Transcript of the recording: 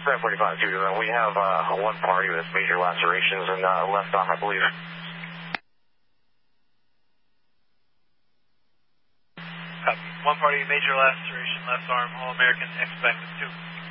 745, we have one party with major lacerations in left arm, I believe. Copy. One party, major laceration, left arm, All American, expect 2.